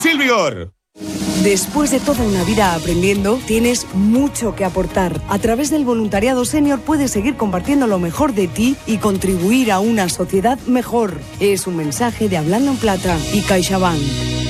Silvigor. Después de toda una vida aprendiendo, tienes mucho que aportar. A través del voluntariado senior puedes seguir compartiendo lo mejor de ti y contribuir a una sociedad mejor. Es un mensaje de Hablando en Plata y CaixaBank.